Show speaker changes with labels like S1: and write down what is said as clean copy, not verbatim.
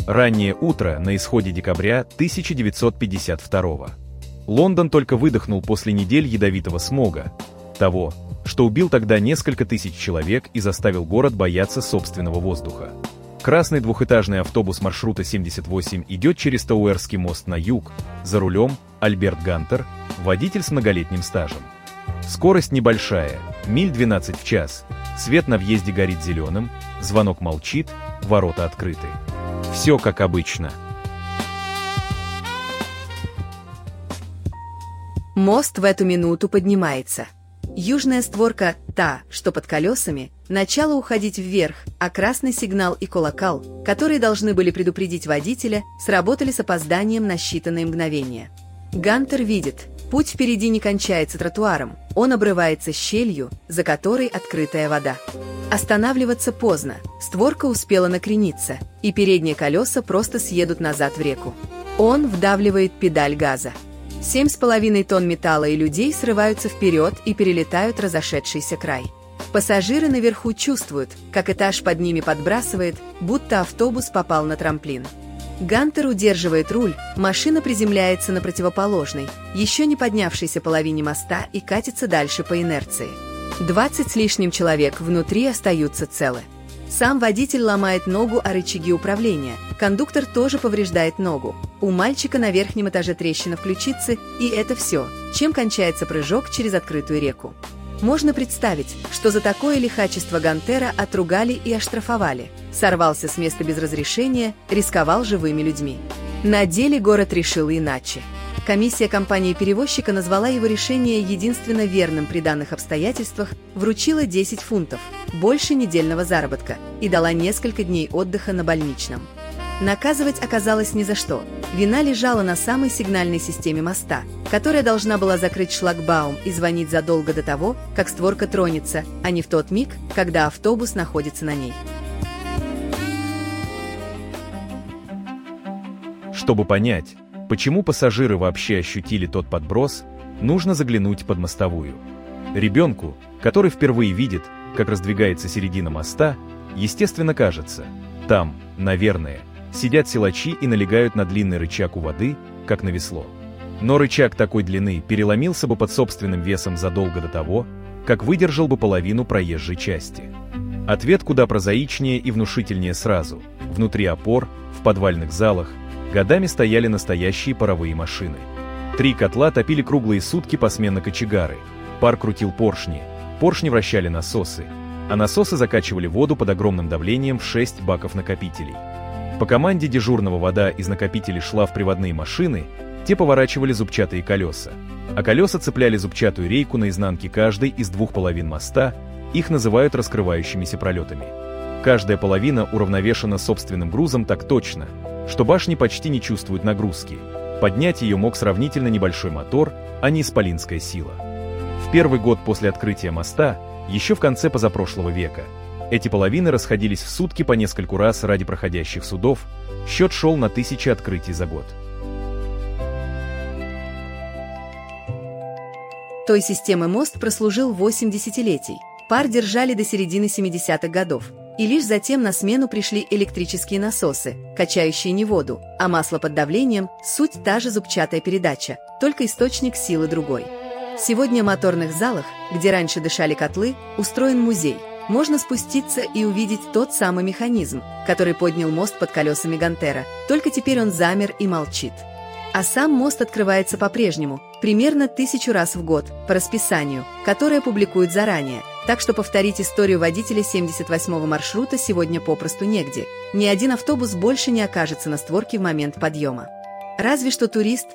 S1: Раннее утро на исходе декабря 1952. Лондон только выдохнул после недель ядовитого смога, того, что убил тогда несколько тысяч человек и заставил город бояться собственного воздуха. Красный двухэтажный автобус маршрута 78 идет через Тауэрский мост на юг, за рулем Альберт Гантер, водитель с многолетним стажем. Скорость небольшая, миль 12 в час, свет на въезде горит зеленым, звонок молчит, ворота открыты. Все как обычно.
S2: Мост в эту минуту поднимается. Южная створка, та, что под колесами, начала уходить вверх, а красный сигнал и колокол, которые должны были предупредить водителя, сработали с опозданием на считанные мгновения. Гантер видит, путь впереди не кончается тротуаром, он обрывается щелью, за которой открытая вода. Останавливаться поздно, створка успела накрениться, и передние колеса просто съедут назад в реку. Он вдавливает педаль газа. 7,5 тонн металла и людей срываются вперед и перелетают разошедшийся край. Пассажиры наверху чувствуют, как этаж под ними подбрасывает, будто автобус попал на трамплин. Гантер удерживает руль, машина приземляется на противоположной, еще не поднявшейся половине моста и катится дальше по инерции. 20 с лишним человек внутри остаются целы. Сам водитель ломает ногу о рычаги управления, кондуктор тоже повреждает ногу. У мальчика на верхнем этаже трещина в ключице, и это все, чем кончается прыжок через открытую реку. Можно представить, что за такое лихачество Гантера отругали и оштрафовали. Сорвался с места без разрешения, рисковал живыми людьми. На деле город решил иначе. Комиссия компании-перевозчика назвала его решение единственно верным при данных обстоятельствах, вручила 10 фунтов, больше недельного заработка, и дала несколько дней отдыха на больничном. Наказывать оказалось ни за что. Вина лежала на самой сигнальной системе моста, которая должна была закрыть шлагбаум и звонить задолго до того, как створка тронется, а не в тот миг, когда автобус находится на ней.
S1: Чтобы понять, почему пассажиры вообще ощутили тот подброс, нужно заглянуть под мостовую. Ребенку, который впервые видит, как раздвигается середина моста, естественно кажется, там, наверное, сидят силачи и налегают на длинный рычаг у воды, как на весло. Но рычаг такой длины переломился бы под собственным весом задолго до того, как выдержал бы половину проезжей части. Ответ куда прозаичнее и внушительнее сразу. Внутри опор, в подвальных залах, годами стояли настоящие паровые машины. 3 котла топили круглые сутки посменно кочегары. Пар крутил поршни вращали насосы, а насосы закачивали воду под огромным давлением в 6 баков-накопителей. По команде дежурного вода из накопителей шла в приводные машины, те поворачивали зубчатые колеса, а колеса цепляли зубчатую рейку на изнанке каждой из 2 половин моста, их называют раскрывающимися пролетами. Каждая половина уравновешена собственным грузом так точно, что башни почти не чувствуют нагрузки. Поднять ее мог сравнительно небольшой мотор, а не исполинская сила. В первый год после открытия моста, еще в конце позапрошлого века, эти половины расходились в сутки по нескольку раз ради проходящих судов, счет шел на 1000 открытий за год.
S2: Той системы мост прослужил 8 десятилетий. Пар держали до середины 70-х годов. И лишь затем на смену пришли электрические насосы, качающие не воду, а масло под давлением – суть та же зубчатая передача, только источник силы другой. Сегодня в моторных залах, где раньше дышали котлы, устроен музей. Можно спуститься и увидеть тот самый механизм, который поднял мост под колесами Гантера, только теперь он замер и молчит. А сам мост открывается по-прежнему, примерно 1000 раз в год, по расписанию, которое публикуют заранее, так что повторить историю водителя 78-го маршрута сегодня попросту негде. Ни один автобус больше не окажется на створке в момент подъема. Разве что турист,